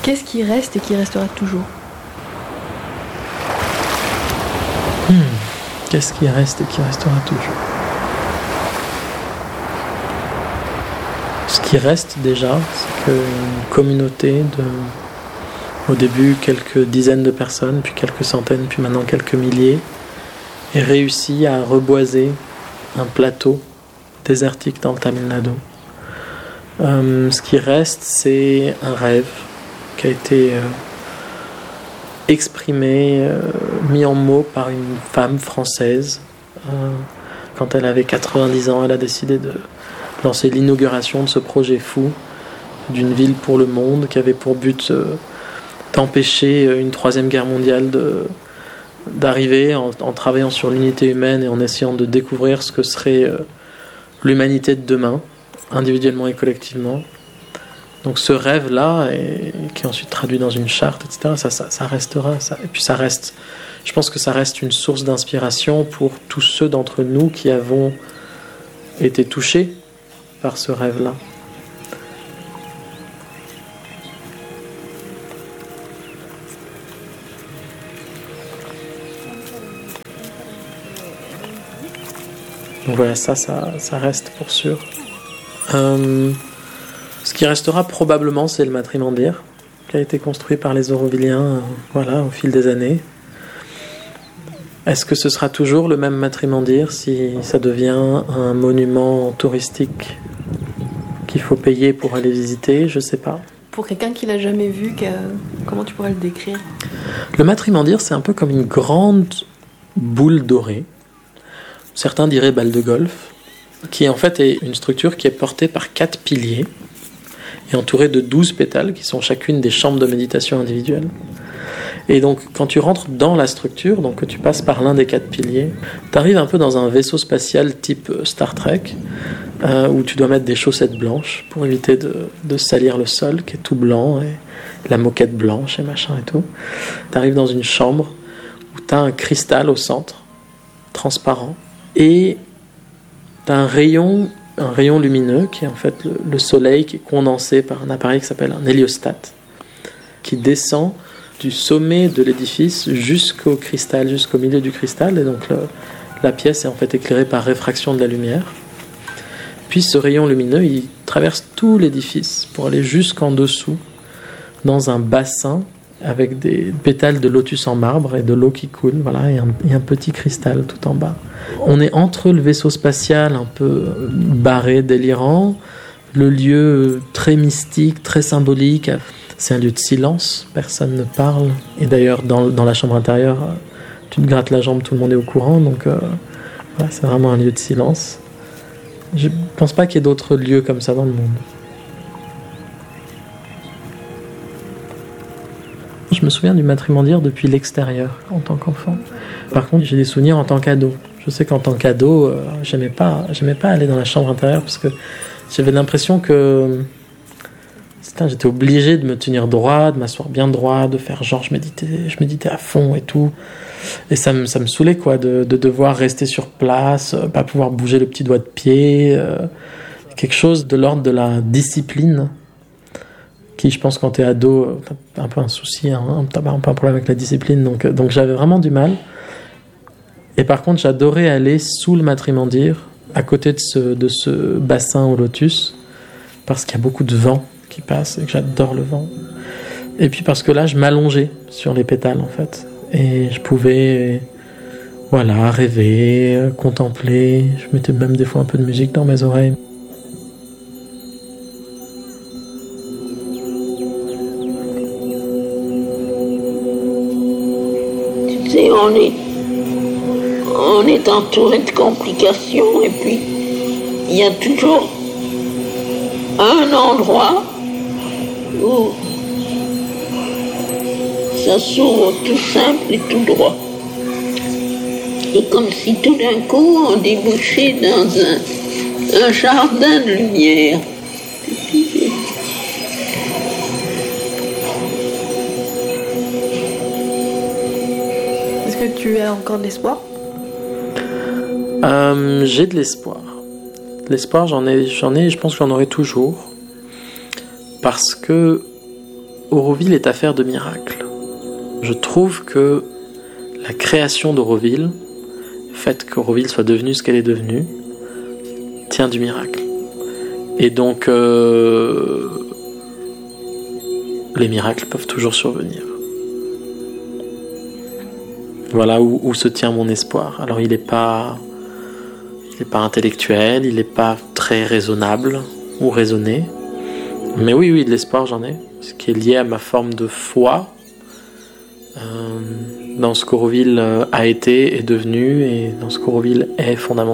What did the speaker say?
Qu'est-ce qui reste et qui restera toujours? Qu'est-ce qui reste et qui restera toujours? Ce qui reste déjà, c'est qu'une communauté au début quelques dizaines de personnes, puis quelques centaines, puis maintenant quelques milliers, ait réussi à reboiser un plateau désertique dans le Tamil Nadu. Ce qui reste, c'est un rêve qui a été exprimé, mis en mots par une femme française. Quand elle avait 90 ans, elle a décidé de lancer l'inauguration de ce projet fou d'une ville pour le monde qui avait pour but d'empêcher une troisième guerre mondiale d'arriver en travaillant sur l'unité humaine et en essayant de découvrir ce que serait l'humanité de demain, individuellement et collectivement. Donc ce rêve-là, qui est ensuite traduit dans une charte, etc., ça restera. Et puis ça reste, je pense que ça reste une source d'inspiration pour tous ceux d'entre nous qui avons été touchés par ce rêve-là. Donc voilà, ça reste pour sûr. Ce qui restera probablement, c'est le matrimandir, qui a été construit par les Aurovilliens au fil des années. Est-ce que ce sera toujours le même matrimandir si ça devient un monument touristique qu'il faut payer pour aller visiter? Je ne sais pas. Pour quelqu'un qui l'a jamais vu, comment tu pourrais le décrire? Le matrimandir, c'est un peu comme une grande boule dorée. Certains diraient balle de golf, qui en fait est une structure qui est portée par 4 piliers et entourée de 12 pétales qui sont chacune des chambres de méditation individuelles. Et donc quand tu rentres dans la structure, donc que tu passes par l'un des 4 piliers, tu arrives un peu dans un vaisseau spatial type Star Trek, où tu dois mettre des chaussettes blanches pour éviter de salir le sol qui est tout blanc, et la moquette blanche et machin et tout. Tu arrives dans une chambre où tu as un cristal au centre, transparent, et tu as un rayon lumineux qui est en fait le soleil qui est condensé par un appareil qui s'appelle un héliostat, qui descend du sommet de l'édifice jusqu'au cristal, jusqu'au milieu du cristal, et donc la pièce est en fait éclairée par réfraction de la lumière. Puis ce rayon lumineux, il traverse tout l'édifice pour aller jusqu'en dessous, dans un bassin avec des pétales de lotus en marbre et de l'eau qui coule, voilà, et un petit cristal tout en bas. On est entre le vaisseau spatial un peu barré, délirant, le lieu très mystique, très symbolique. C'est un lieu de silence, personne ne parle. Et d'ailleurs, dans la chambre intérieure, tu te grattes la jambe, tout le monde est au courant, donc voilà, c'est vraiment un lieu de silence. Je pense pas qu'il y ait d'autres lieux comme ça dans le monde. Je me souviens du matrimandir depuis l'extérieur, en tant qu'enfant. Par contre, j'ai des souvenirs en tant qu'ado. Je sais qu'en tant qu'ado, j'aimais pas aller dans la chambre intérieure parce que j'avais l'impression que j'étais obligé de me tenir droit, de m'asseoir bien droit, de faire genre je méditais à fond et tout. Et ça me saoulait quoi, de devoir rester sur place, pas pouvoir bouger le petit doigt de pied, quelque chose de l'ordre de la discipline, qui je pense quand t'es ado, t'as un peu un souci, t'as un peu un problème avec la discipline, donc j'avais vraiment du mal. Et par contre, j'adorais aller sous le matrimandir, à côté de ce bassin au lotus, parce qu'il y a beaucoup de vent qui passe et que j'adore le vent. Et puis parce que là, je m'allongeais sur les pétales, en fait. Et je pouvais, rêver, contempler. Je mettais même des fois un peu de musique dans mes oreilles. Tu sais, on est entouré de complications et puis il y a toujours un endroit où ça s'ouvre tout simple et tout droit. Et comme si tout d'un coup on débouchait dans un jardin de lumière. Est-ce que tu as encore de l'espoir? J'ai de l'espoir. L'espoir, j'en ai, je pense que j'en aurai toujours. Parce que Auroville est affaire de miracle. Je trouve que la création d'Auroville, le fait qu'Auroville soit devenue ce qu'elle est devenue, tient du miracle. Et donc, les miracles peuvent toujours survenir. Voilà où se tient mon espoir. Alors, il n'est pas intellectuel, il n'est pas très raisonnable ou raisonné. Mais oui, de l'espoir, j'en ai. Ce qui est lié à ma forme de foi dans ce qu'Auroville a été, est devenu, et dans ce qu'Auroville est fondamentalement.